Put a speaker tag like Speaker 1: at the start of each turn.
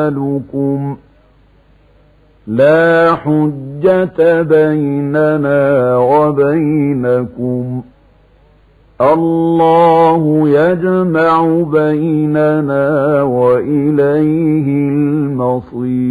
Speaker 1: أموالكم لا حجة بيننا وبينكم الله يجمع بيننا وإليه المصير